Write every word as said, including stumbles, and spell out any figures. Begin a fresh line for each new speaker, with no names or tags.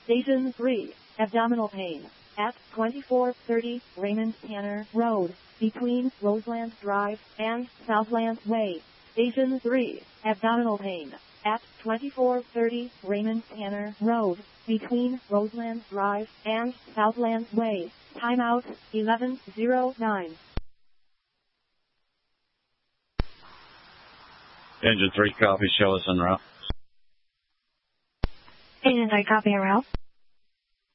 Station three, abdominal pain, at twenty-four thirty Raymond Tanner Road, between Roseland Drive and Southland Way. Station three, abdominal pain, at twenty-four thirty Raymond Tanner Road, between Roseland Drive and Southland Way. Timeout, eleven oh nine.
Engine three, copy, show us en route.
Engine three, copy, en route.